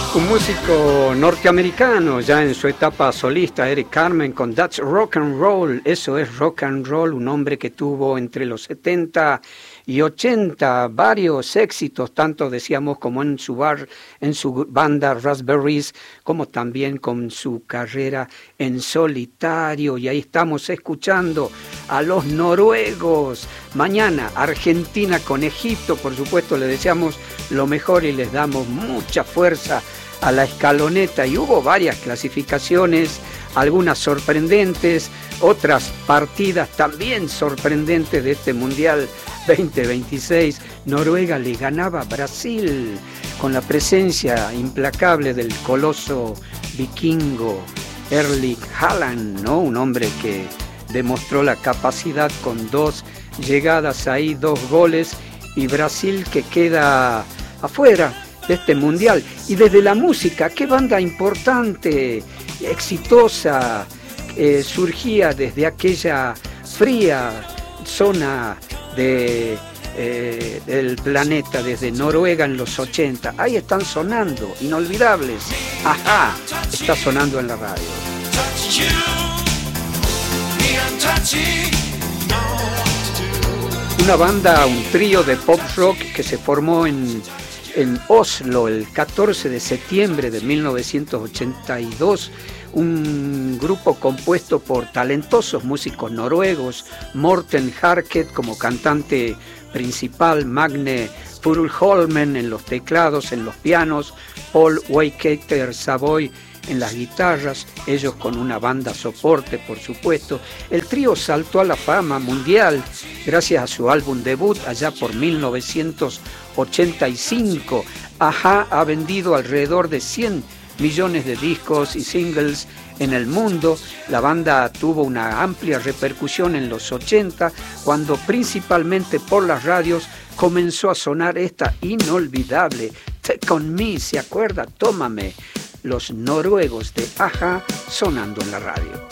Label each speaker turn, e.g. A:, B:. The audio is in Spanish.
A: Un músico norteamericano ya en su etapa solista, Eric Carmen, con That's Rock and Roll. Eso es rock and roll, un hombre que tuvo entre los 70 y 80 varios éxitos, tanto decíamos como en su banda Raspberries, como también con su carrera en solitario. Y ahí estamos escuchando a los noruegos. Mañana Argentina con Egipto, por supuesto le deseamos lo mejor y les damos mucha fuerza a la escaloneta, y hubo varias clasificaciones, algunas sorprendentes, otras partidas también sorprendentes de este Mundial 2026. Noruega le ganaba a Brasil con la presencia implacable del coloso vikingo Erling Haaland, ¿no? Un hombre que demostró la capacidad con 2 llegadas ahí, 2 goles, y Brasil que queda afuera de este mundial. Y desde la música, qué banda importante, exitosa, surgía desde aquella fría zona del planeta, desde Noruega en los 80. Ahí están sonando, inolvidables. Ajá, está sonando en la radio. Una banda, un trío de pop rock que se formó en Oslo el 14 de septiembre de 1982, un grupo compuesto por talentosos músicos noruegos, Morten Harket como cantante principal, Magne Furuholmen en los teclados, en los pianos, Paul Waketer Savoy en las guitarras, ellos con una banda soporte, por supuesto. El trío saltó a la fama mundial gracias a su álbum debut allá por 1985. Ajá ha vendido alrededor de 100 millones de discos y singles en el mundo. La banda tuvo una amplia repercusión en los 80, cuando principalmente por las radios comenzó a sonar esta inolvidable Take On Me, ¿se acuerda? Tómame. Los noruegos de Ajá sonando en la radio.